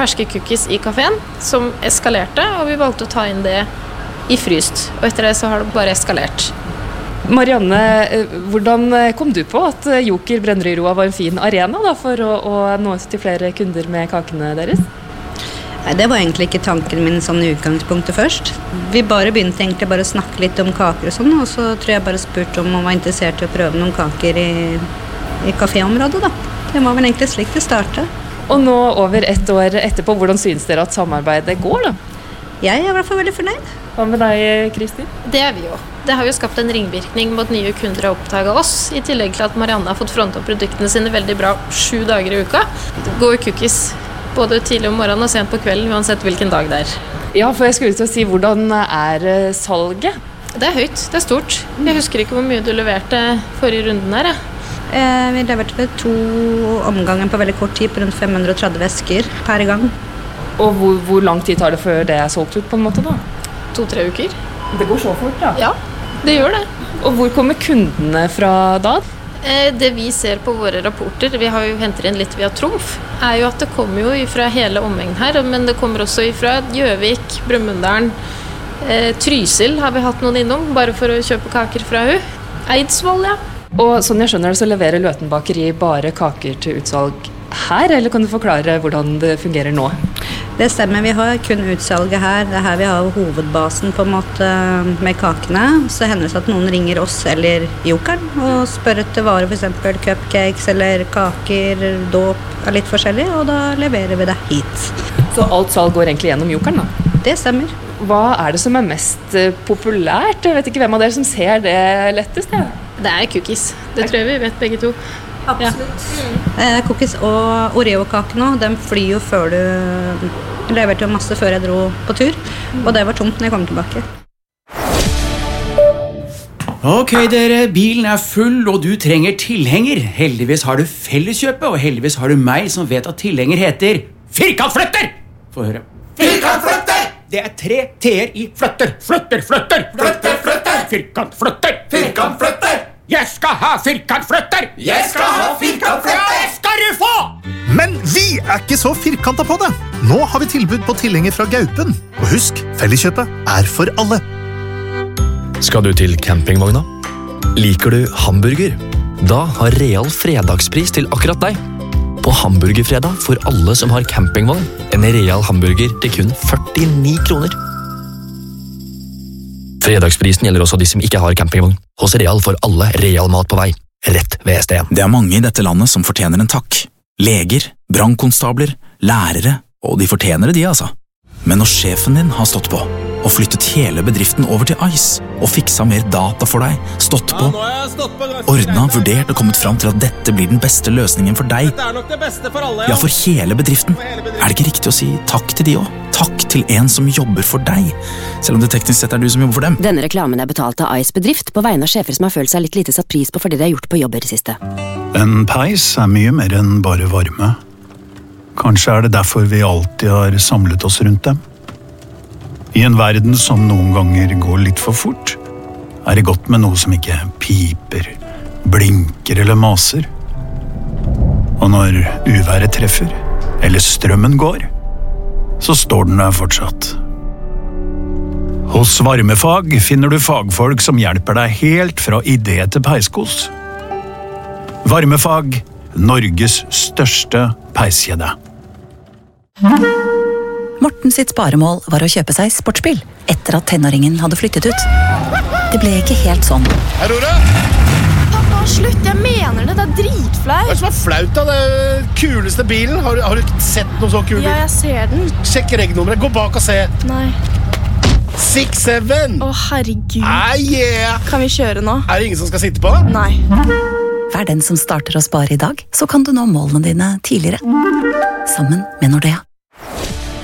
ferske cookies i kaféen som eskalerte, og vi valgte å ta inn det i fryst. Og etter det så har det bare eskalert. Marianne, hvordan kom du på at Joker Brønnøyroa var en fin arena da, for å nå ut til flere kunder med kakene deres? Nei, det var egentlig ikke tanken min sånn i utgangspunktet først. Vi begynte egentlig bare å snakke litt om kaker og sånn, og så tror jeg bare spurte om man var interessert i å prøve noen kaker i kaféområdet da. Det var vel egentlig slik det startet. Og nå over 1 år etterpå, hvordan synes dere at samarbeidet går da? Jeg er i hvert fall veldig fornøyd. Hva med deg, Kristin? Det er vi jo. Det har jo skapt en ringvirkning med at nye kunder har oppdaget oss, i tillegg til at Marianne har fått frontet produktene sine veldig bra 7 dager i uka. Det går cookies både tidlig om morgenen og sent på kvelden, uansett hvilken dag det er. Ja, for jeg skulle til å si, hvordan er salget? Det er høyt, det er stort. Jeg husker ikke hvor mye du leverte forrige runden her. Vi leverte ved 2 omganger på veldig kort tid, på rundt 530 vesker per gang. Og hvor lang tid tar det før det er solgt ut på en måte da? 2-3 uker. Det går så fort da? Ja, det gjør det. Og hvor kommer kundene fra da? Det vi ser på våre rapporter, vi har jo hentet inn litt via Trumf, er jo at det kommer jo fra hele omegnen her, men det kommer også fra Gjøvik, Brumunddal, Trysil har vi hatt noen innom, bare for å kjøpe kaker fra hun. Eidsvoll, ja. Og sånn jeg skjønner det, så leverer Løten bakeri bare kaker til utsalg her, eller kan du forklare hvordan det fungerer nå? Det stemmer, vi har kun utsalget her. Det er her vi har hovedbasen på en måte med kakene. Så hender det at noen ringer oss eller Jokeren og spør etter varer, for eksempel cupcakes eller kaker, dåp, litt forskjellig, og da leverer vi det hit. Så alt salg går egentlig gjennom Jokeren da? Det stemmer. Hva er det som er mest populært? Jeg vet ikke hvem av dere som ser det lettest? Ja? Det er cookies. Det tror jeg vi vet begge to. Absolutt. Ja. Cookies og Oreo-kaker nå, de flyr jo før du leverte jo masse før jeg dro på tur, og det var tomt når jeg kom tilbake. Ok dere, bilen er full og du trenger tilhenger. Heldigvis har du Felleskjøpet, og heldigvis har du meg som vet at tilhenger heter firkantfløtter. Få høre. Firkantfløtter! Det er 3 t-er i fløtter. Fløtter, fløtter. Fløtter, fløtter. Firkantfløtter. Firkantfløtter. Jeg skal ha firkantfløtter! Jeg skal ha firkantfløtter! Ja, det skal du få! Men vi er ikke så firkantet på det. Nå har vi tilbud på tilhenger fra Gaupen. Og husk, Felleskjøpet er for alle. Skal du til campingvogna? Liker du hamburger? Da har Real fredagspris til akkurat deg. På hamburgerfredag for alle som har campingvogn. En Real hamburger til kun 49 kroner. Fredagsprisen gjelder også de som ikke har campingvogn. Hos Real får alle Real mat på vei. Rett ved STN. Det er mange i dette landet som fortjener en takk. Leger, brannkonstabler, lærere, og de fortjener det de altså. Men når sjefen din har stått på, og flyttet hele bedriften over til Ice, og fiksa mer data for deg, stått på, ordnet, vurdert og kommet frem til at dette blir den beste løsningen for deg, ja, for hele bedriften, er det ikke riktig å si takk til de også? Takk til en som jobber for deg, selv om det teknisk sett er du som jobber for dem. Denne reklamen er betalt av Ice bedrift på vegne av sjefer som har følt seg litt lite satt pris på for det de har gjort på jobber i siste. En peis er mye mer enn bare varme. Kanskje er det derfor vi alltid har samlet oss rundt dem. I en verden som noen ganger går litt for fort, er det godt med noe som ikke piper, blinker eller maser. Og når uværet treffer, eller strømmen går, så står den der fortsatt. Hos Varmefag finner du fagfolk som hjelper deg helt fra idé til peiskos. Varmefag, Norges største peiskjede. Morten sitt sparemål var å kjøpe seg sportsbil, etter at tenåringen hadde flyttet ut. Det ble ikke helt sånn. Hei, Rora! Pappa, slutt, jeg mener det, det er dritflaut. Hva er det som er flaut da? Det er kuleste bilen. Har du sett noe så kul bil? Ja, jeg ser den. Sjekk regnummeret, gå bak og se. Nei. 6-7. Å, herregud. Yeah. Kan vi kjøre nå? Er det ingen som skal sitte på? Nei. Vær den som starter å spare i dag, så kan du nå målene dine tidligere. Sammen med Nordea.